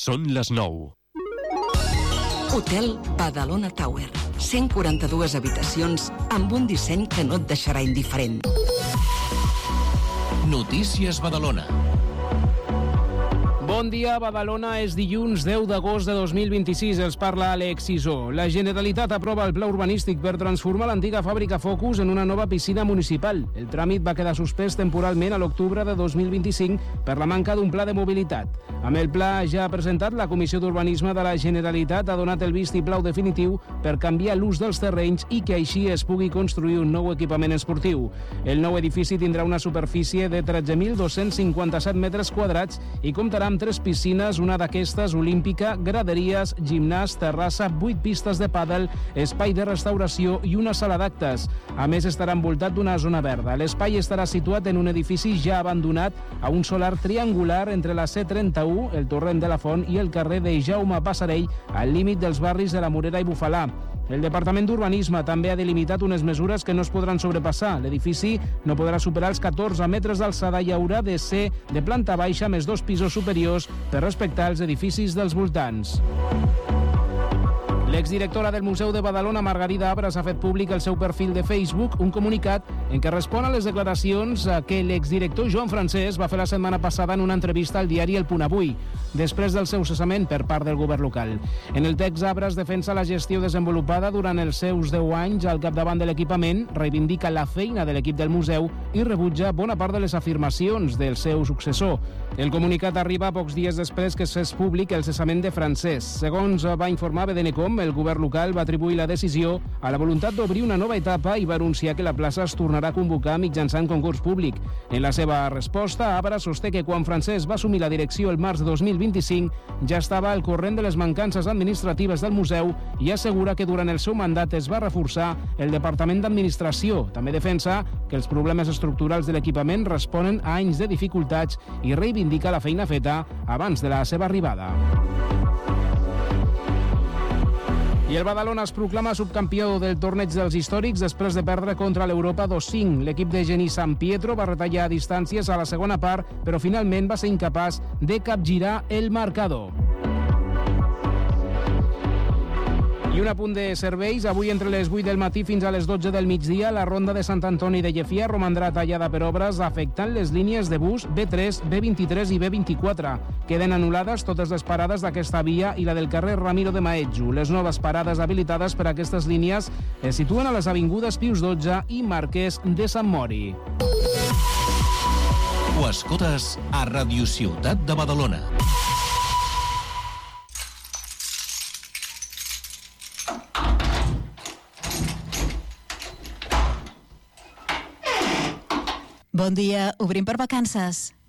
Són les 9. Hotel Badalona Tower. 142 habitacions amb un disseny que no et deixarà indiferent. Notícies Badalona. Bon dia, Badalona. És dilluns 10 d'agost de 2026. Els parla Àlex Sisó. La Generalitat aprova el pla urbanístic per transformar l'antiga fàbrica Focus en una nova piscina municipal. El tràmit va quedar suspès temporalment a l'octubre de 2025 per la manca d'un pla de mobilitat. Amb el pla ja presentat, la Comissió d'Urbanisme de la Generalitat ha donat el vistiplau definitiu per canviar l'ús dels terrenys i que així es pugui construir un nou equipament esportiu. El nou edifici tindrà una superfície de 13.257 metres quadrats i comptarà amb 3 piscines, una d'aquestes olímpica, graderies, gimnàs, terrassa, 8 pistes de pàdel, espai de restauració i una sala d'actes. A més, estarà envoltat d'una zona verda. L'espai estarà situat en un edifici ja abandonat a un solar triangular entre la C31, el torrent de la Font i el carrer de Jaume Passarell, al límit dels barris de la Morera i Bufalà. El Departament d'Urbanisme també ha delimitat unes mesures que no es podran sobrepassar. L'edifici no podrà superar els 14 metres d'alçada i haurà de ser de planta baixa més 2 pisos superiors per respectar els edificis dels voltants. L'exdirectora del Museu de Badalona, Margarida Abras, ha fet públic el seu perfil de Facebook, un comunicat en què respon a les declaracions que l'exdirector Joan Francesc va fer la setmana passada en una entrevista al diari El Punt Avui, després del seu cessament per part del govern local. En el text, Abras defensa la gestió desenvolupada durant els seus 10 anys al capdavant de l'equipament, reivindica la feina de l'equip del museu i rebutja bona part de les afirmacions del seu successor. El comunicat arriba pocs dies després que es fes públic el cessament de Francesc. Segons va informar BDNCom, el govern local va atribuir la decisió a la voluntat d'obrir una nova etapa i va anunciar que la plaça es tornarà a convocar mitjançant concurs públic. En la seva resposta, Abras sosté que quan Francesc va assumir la direcció el març de 2025 ja estava al corrent de les mancances administratives del museu i assegura que durant el seu mandat es va reforçar el Departament d'Administració. També defensa que els problemes estructurals de l'equipament responen a anys de dificultats i reivindica la feina feta abans de la seva arribada. I el Badalona es proclama subcampió del torneig dels històrics després de perdre contra l'Europa 2-5. L'equip de Geni San Pietro va retallar distàncies a la segona part, però finalment va ser incapaç de capgirar el marcador. I un apunt de serveis. Avui entre les 8 del matí fins a les 12 del migdia la ronda de Sant Antoni de Llefià romandrà tallada per obres afectant les línies de bus B3, B23 i B24. Queden anul·lades totes les parades d'aquesta via i la del carrer Ramiro de Maezzu. Les noves parades habilitades per a aquestes línies es situen a les avingudes Pius XII i Marquès de Sant Mori. Ho escoltes a Radio Ciutat de Badalona. Bon dia, obrim per vacances.